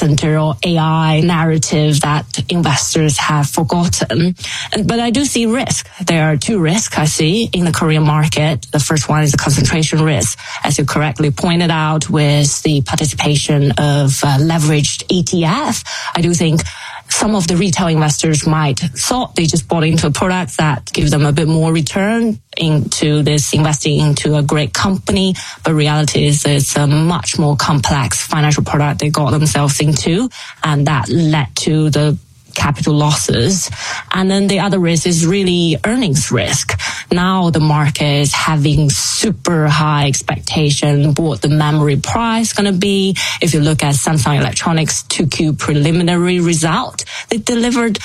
center or AI narrative that investors have forgotten. But I do see risk. There are two risks I see in the Korean market. The first one is the concentration risk, as you correctly pointed out, with the participation of leveraged ETF. I do think some of the retail investors might thought they just bought into a product that gives them a bit more return into this investing into a great company, but reality is it's a much more complex financial product they got themselves into, and that led to the capital losses. And then the other risk is really earnings risk. Now the market is having super high expectation what the memory price is going to be. If you look at Samsung Electronics 2Q preliminary result, they delivered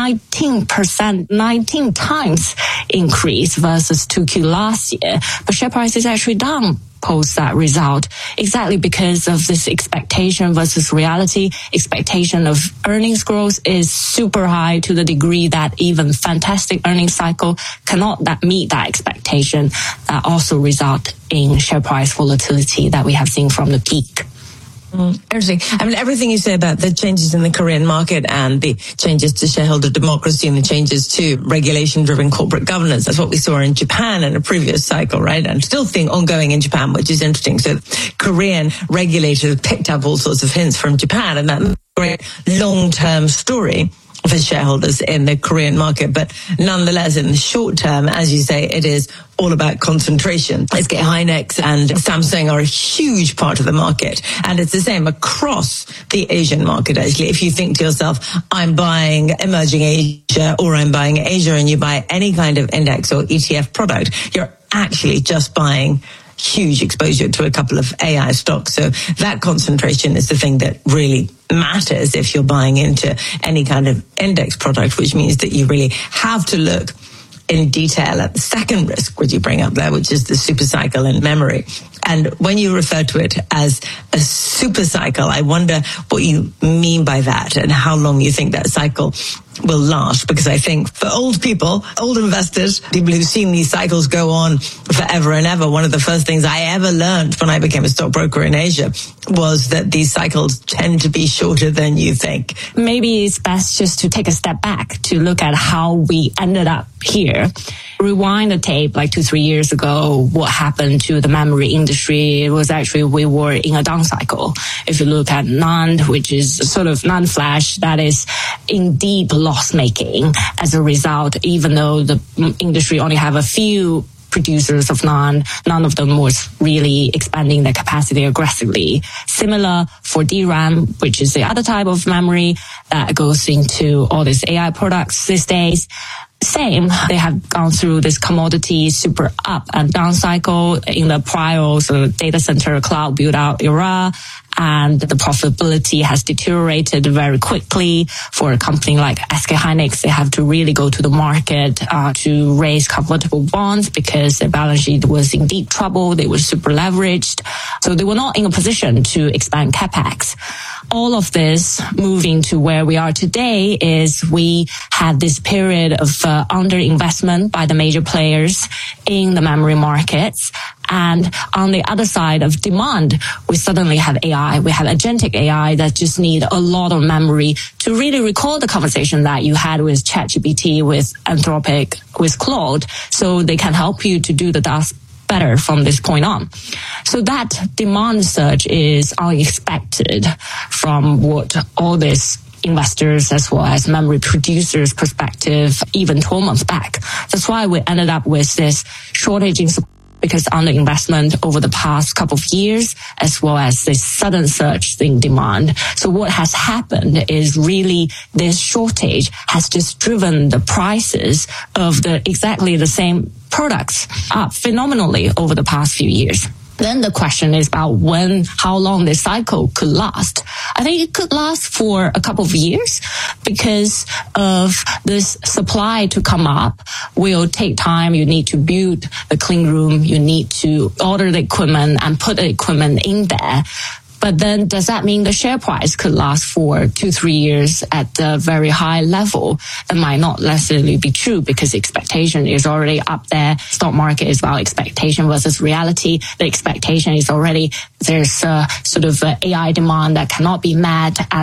19%, 19 times increase versus 2Q last year. But share price is actually down post that result, exactly because of this expectation versus reality. Expectation of earnings growth is super high to the degree that even fantastic earnings cycle cannot meet that expectation. That also result in share price volatility that we have seen from the peak. Interesting. I mean, everything you say about the changes in the Korean market and the changes to shareholder democracy and the changes to regulation-driven corporate governance, that's what we saw in Japan in a previous cycle, right? And still think ongoing in Japan, which is interesting. So Korean regulators picked up all sorts of hints from Japan, and that great long-term story for shareholders in the Korean market. But nonetheless, in the short term, as you say, it is all about concentration. SK Hynix and Samsung are a huge part of the market. And it's the same across the Asian market, actually. If you think to yourself, I'm buying emerging Asia or I'm buying Asia, and you buy any kind of index or ETF product, you're actually just buying huge exposure to a couple of AI stocks. So that concentration is the thing that really matters if you're buying into any kind of index product, which means that you really have to look in detail at the second risk, which you bring up there, which is the super cycle in memory. And when you refer to it as a super cycle, I wonder what you mean by that and how long you think that cycle will last. Because I think for old people, old investors, people who've seen these cycles go on forever and ever, one of the first things I ever learned when I became a stockbroker in Asia was that these cycles tend to be shorter than you think. Maybe it's best just to take a step back to look at how we ended up here. Rewind the tape like 2-3 years ago, what happened to the memory industry? It was actually we were in a down cycle. If you look at NAND, which is sort of NAND flash, that is in deep loss making as a result, even though the industry only have a few producers of NAND, none of them was really expanding their capacity aggressively. Similar for DRAM, which is the other type of memory that goes into all these AI products these days. Same, they have gone through this commodity super up and down cycle in the prior data center cloud build out era, and the profitability has deteriorated very quickly. For a company like SK Hynix, they have to really go to the market to raise convertible bonds because their balance sheet was in deep trouble. They were super leveraged, so they were not in a position to expand capex. All of this moving to where we are today is we had this period of underinvestment by the major players in the memory markets. And on the other side of demand, we suddenly have AI. We have agentic AI that just need a lot of memory to really recall the conversation that you had with ChatGPT, with Anthropic, with Claude, so they can help you to do the task better from this point on. So that demand surge is unexpected from what all this investors as well as memory producers perspective even 12 months back. That's why we ended up with this shortage in supply, because underinvestment over the past couple of years, as well as this sudden surge in demand. So what has happened is really this shortage has just driven the prices of exactly the same products up phenomenally over the past few years. Then the question is about how long this cycle could last. I think it could last for a couple of years because of this supply to come up will take time. You need to build the clean room. You need to order the equipment and put the equipment in there. But then does that mean the share price could last for 2-3 years at a very high level? That might not necessarily be true because expectation is already up there. Stock market is about expectation versus reality. The expectation is already there's a sort of AI demand that cannot be met, and